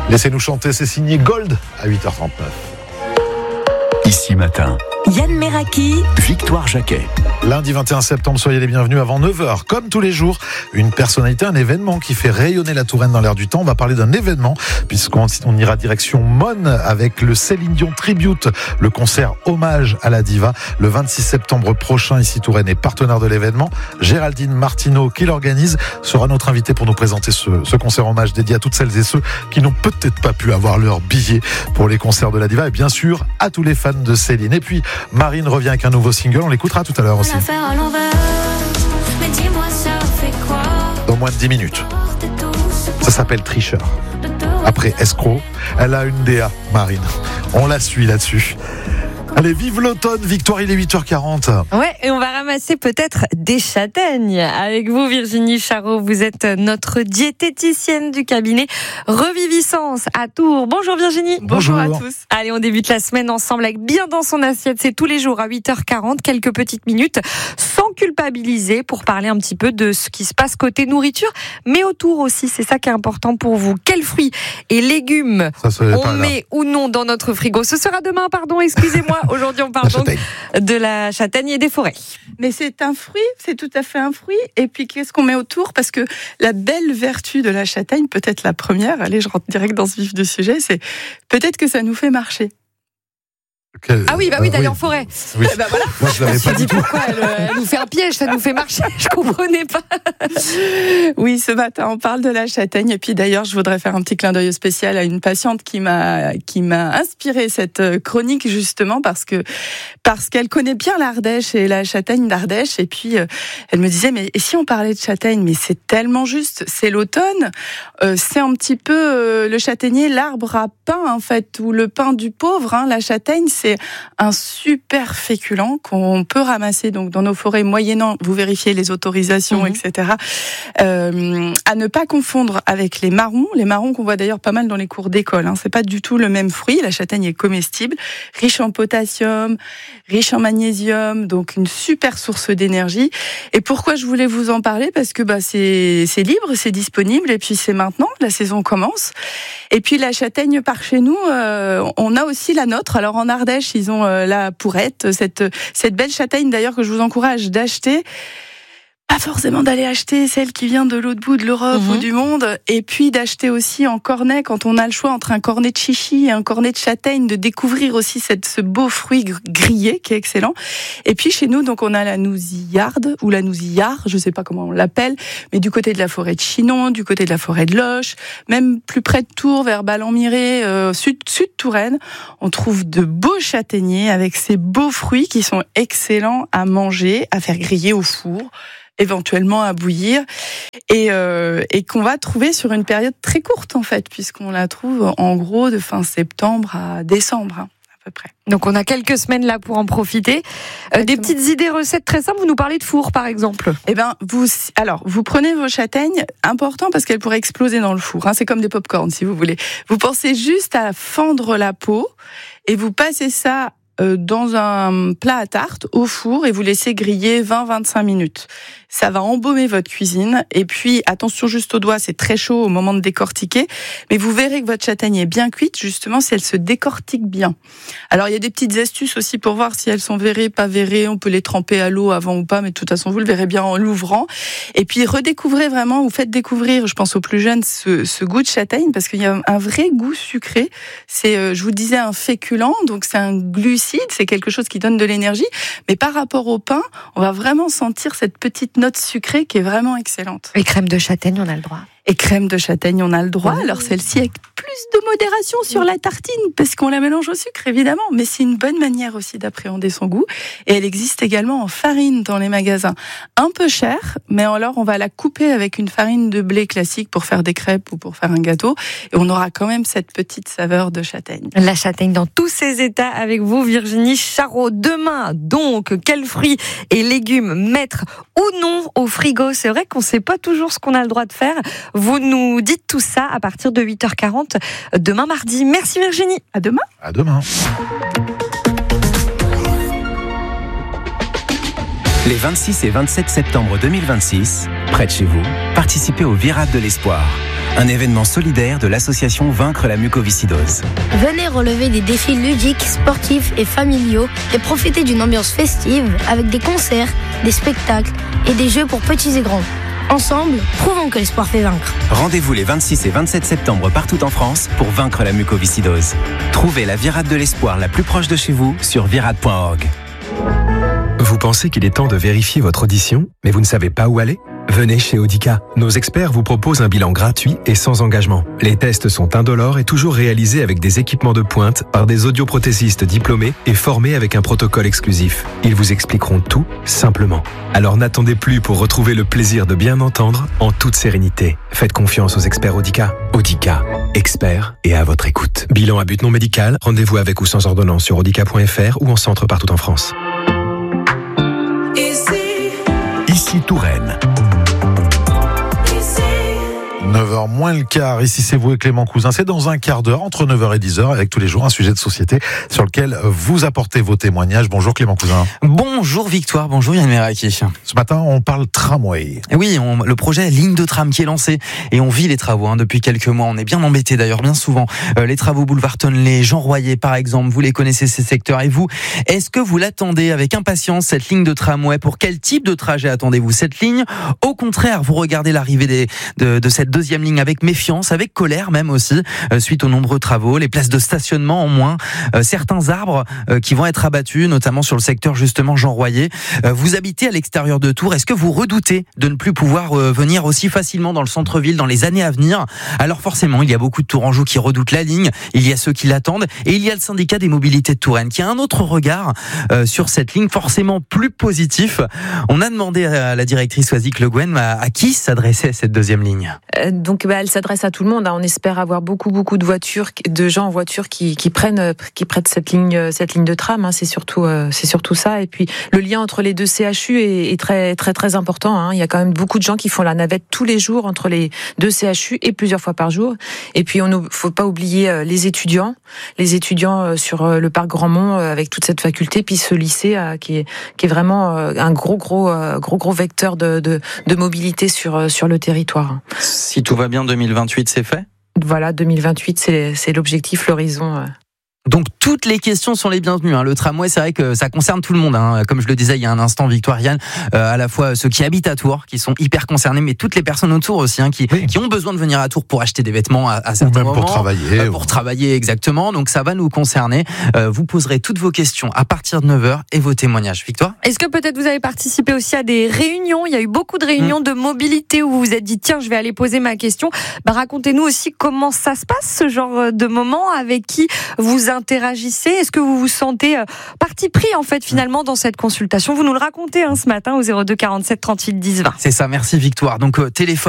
Laissez-nous chanter, c'est signé Gold à 8h39. Ici Matin, Yann Meraki, Victoire Jacquet. Lundi 21 septembre, soyez les bienvenus avant 9h. Comme tous les jours, une personnalité, un événement qui fait rayonner la Touraine dans l'air du temps. On va parler d'un événement, puisqu'on ira direction Monne avec le Céline Dion Tribute, le concert hommage à la diva. Le 26 septembre prochain, ici Touraine est partenaire de l'événement. Géraldine Martineau, qui l'organise, sera notre invitée pour nous présenter ce concert hommage dédié à toutes celles et ceux qui n'ont peut-être pas pu avoir leur billet pour les concerts de la diva. Et bien sûr, à tous les fans de Céline. Et puis, Marine revient avec un nouveau single. On l'écoutera tout à l'heure aussi. Dans moins de 10 minutes. Ça s'appelle Tricheur. Après Escroc, elle a une DA, Marine. On la suit là-dessus. Allez, vive l'automne, Victoire, il est 8h40. Ouais, et on va ramasser peut-être des châtaignes. Avec vous, Virginie Charot, vous êtes notre diététicienne du cabinet Reviviscence à Tours. Bonjour Virginie. Bonjour à tous. Allez, on débute la semaine ensemble avec bien dans son assiette. C'est tous les jours à 8h40, quelques petites minutes, sans culpabiliser, pour parler un petit peu de ce qui se passe côté nourriture, mais autour aussi. C'est ça qui est important pour vous. Quels fruits et légumes on met ou non dans notre frigo? Ce sera demain, excusez-moi. Aujourd'hui, on parle donc de la châtaigne et des forêts. Mais c'est un fruit, c'est tout à fait un fruit. Et puis, qu'est-ce qu'on met autour? Parce que la belle vertu de la châtaigne, peut-être la première, allez, je rentre direct dans ce vif du sujet, c'est peut-être que ça nous fait marcher. Ah oui, d'aller en forêt. Oui. Bah voilà. Moi, je l'avais pas dit pourquoi elle nous fait un piège, ça nous fait marcher. Je comprenais pas. Oui, ce matin, on parle de la châtaigne. Et puis d'ailleurs, je voudrais faire un petit clin d'œil spécial à une patiente qui m'a inspiré cette chronique, justement parce qu'elle connaît bien l'Ardèche et la châtaigne d'Ardèche. Et puis elle me disait, mais et si on parlait de châtaigne? Mais c'est tellement juste. C'est l'automne. C'est un petit peu le châtaignier, l'arbre à pain en fait, ou le pain du pauvre. Hein. La châtaigne, c'est un super féculent qu'on peut ramasser donc dans nos forêts, moyennant, vous vérifiez les autorisations, etc. À ne pas confondre avec les marrons qu'on voit d'ailleurs pas mal dans les cours d'école. Hein. C'est pas du tout le même fruit. La châtaigne est comestible, riche en potassium, riche en magnésium, donc une super source d'énergie. Et pourquoi je voulais vous en parler? Parce que c'est libre, c'est disponible, et puis c'est maintenant, la saison commence. Et puis la châtaigne par chez nous, on a aussi la nôtre. Alors en Ardèche, ils ont la pourrette, cette belle châtaigne d'ailleurs que je vous encourage d'acheter. Pas forcément d'aller acheter celle qui vient de l'autre bout de l'Europe ou du monde, et puis d'acheter aussi en cornet, quand on a le choix entre un cornet de chichi et un cornet de châtaigne, de découvrir aussi ce beau fruit grillé qui est excellent. Et puis chez nous, donc on a la nousillarde ou la nousillard, je sais pas comment on l'appelle, mais du côté de la forêt de Chinon, du côté de la forêt de Loche, même plus près de Tours, vers Ballon-Miré, sud Touraine, on trouve de beaux châtaigniers avec ces beaux fruits qui sont excellents à manger, à faire griller au four, éventuellement à bouillir, et qu'on va trouver sur une période très courte en fait, puisqu'on la trouve en gros de fin septembre à décembre, à peu près. Donc on a quelques semaines là pour en profiter. Des petites idées recettes très simples. Vous nous parlez de four par exemple. Eh ben vous prenez vos châtaignes, important parce qu'elles pourraient exploser dans le four. Hein, c'est comme des pop-corn si vous voulez. Vous pensez juste à fendre la peau et vous passez ça dans un plat à tarte au four et vous laissez griller 20-25 minutes. Ça va embaumer votre cuisine. Et puis, attention juste aux doigts, c'est très chaud au moment de décortiquer. Mais vous verrez que votre châtaigne est bien cuite, justement, si elle se décortique bien. Alors, il y a des petites astuces aussi pour voir si elles sont verrées, pas verrées. On peut les tremper à l'eau avant ou pas, mais de toute façon, vous le verrez bien en l'ouvrant. Et puis, redécouvrez vraiment, ou faites découvrir, je pense aux plus jeunes, ce goût de châtaigne, parce qu'il y a un vrai goût sucré. C'est, je vous disais, un féculent, donc c'est un glucide, c'est quelque chose qui donne de l'énergie. Mais par rapport au pain, on va vraiment sentir cette petite note sucrée qui est vraiment excellente. Et crème de châtaigne, on a le droit. Et crème de châtaigne, on a le droit. Alors celle-ci avec plus de modération sur la tartine, parce qu'on la mélange au sucre, évidemment. Mais c'est une bonne manière aussi d'appréhender son goût. Et elle existe également en farine dans les magasins. Un peu chère, mais alors on va la couper avec une farine de blé classique pour faire des crêpes ou pour faire un gâteau. Et on aura quand même cette petite saveur de châtaigne. La châtaigne dans tous ses états avec vous, Virginie Charot. Demain, donc, quels fruits et légumes mettre ou non au frigo? C'est vrai qu'on ne sait pas toujours ce qu'on a le droit de faire. Vous nous dites tout ça à partir de 8h40 demain mardi. Merci Virginie. À demain. À demain. Les 26 et 27 septembre 2026, Près de chez vous, participez au Virade de l'Espoir, un événement solidaire de l'association Vaincre la mucoviscidose. Venez relever des défis ludiques, sportifs et familiaux et profitez d'une ambiance festive avec des concerts, des spectacles et des jeux pour petits et grands. Ensemble, prouvons que l'espoir fait vaincre. Rendez-vous les 26 et 27 septembre partout en France pour vaincre la mucoviscidose. Trouvez la Virade de l'Espoir la plus proche de chez vous sur virade.org. Vous pensez qu'il est temps de vérifier votre audition, mais vous ne savez pas où aller ? Venez chez Audica. Nos experts vous proposent un bilan gratuit et sans engagement. Les tests sont indolores et toujours réalisés avec des équipements de pointe par des audioprothésistes diplômés et formés avec un protocole exclusif. Ils vous expliqueront tout simplement. Alors n'attendez plus pour retrouver le plaisir de bien entendre en toute sérénité. Faites confiance aux experts Audica. Audica, experts et à votre écoute. Bilan à but non médical, rendez-vous avec ou sans ordonnance sur audica.fr ou en centre partout en France. Ici Touraine. 9h moins le quart, ici c'est vous et Clément Cousin. C'est dans un quart d'heure, entre 9h et 10h, avec tous les jours un sujet de société sur lequel vous apportez vos témoignages. Bonjour Clément Cousin. Bonjour Victoire, bonjour Yann Meraki. Ce matin, on parle tramway. Oui, le projet ligne de tram qui est lancé et on vit les travaux depuis quelques mois. On est bien embêtés d'ailleurs, bien souvent. Les travaux boulevard Tonnelet, Jean Royer par exemple, vous les connaissez ces secteurs. Et vous, est-ce que vous l'attendez avec impatience cette ligne de tramway? Pour quel type de trajet attendez-vous cette ligne? Au contraire, vous regardez l'arrivée de cette deuxième ligne avec méfiance, avec colère même aussi, suite aux nombreux travaux, les places de stationnement en moins, certains arbres qui vont être abattus, notamment sur le secteur justement Jean Royer. Vous habitez à l'extérieur de Tours, est-ce que vous redoutez de ne plus pouvoir venir aussi facilement dans le centre-ville dans les années à venir? Alors forcément, il y a beaucoup de Tourangeaux qui redoutent la ligne, il y a ceux qui l'attendent, et il y a le syndicat des mobilités de Touraine qui a un autre regard sur cette ligne, forcément plus positif. On a demandé à la directrice Oisic Le Guen à qui s'adressait cette deuxième ligne. Donc elle s'adresse à tout le monde. On espère avoir beaucoup de voitures, de gens en voiture qui prennent cette ligne de tram. C'est surtout ça. Et puis le lien entre les deux CHU est très important. Il y a quand même beaucoup de gens qui font la navette tous les jours entre les deux CHU et plusieurs fois par jour. Et puis faut pas oublier les étudiants sur le parc Grandmont avec toute cette faculté, puis ce lycée qui est vraiment un gros vecteur de mobilité sur le territoire. Si tout va bien, 2028, c'est fait ? Voilà, 2028, c'est l'objectif, l'horizon. Donc toutes les questions sont les bienvenues. Le tramway, c'est vrai que ça concerne tout le monde. Comme je le disais il y a un instant, Victoriane, à la fois ceux qui habitent à Tours, qui sont hyper concernés, mais toutes les personnes autour aussi, qui ont besoin de venir à Tours pour acheter des vêtements à certains moments. Pour travailler. Pour travailler, exactement. Donc ça va nous concerner. Vous poserez toutes vos questions à partir de 9h et vos témoignages. Victoire ? Est-ce que peut-être vous avez participé aussi à des réunions? Il y a eu beaucoup de réunions de mobilité où vous vous êtes dit, tiens, je vais aller poser ma question. Racontez-nous aussi comment ça se passe, ce genre de moment, avec qui vous interagissez. Est-ce que vous vous sentez parti pris en fait finalement dans cette consultation? Vous nous le racontez ce matin au 02 47 38 10 20. C'est ça, merci Victoire. Donc téléphone